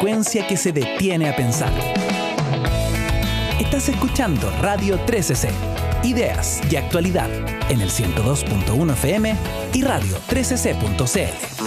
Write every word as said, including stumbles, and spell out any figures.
frecuencia que se detiene a pensar. Estás escuchando Radio trece C, ideas y actualidad en el ciento dos punto uno F M y radio trece c punto c l.